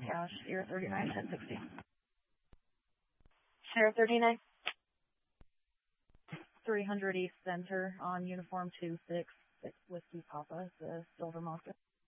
cash, Sierra 39, 1060. Sierra 39. 300 East Center on uniform 26, 6 Whiskey Papa, the Silver Mosca.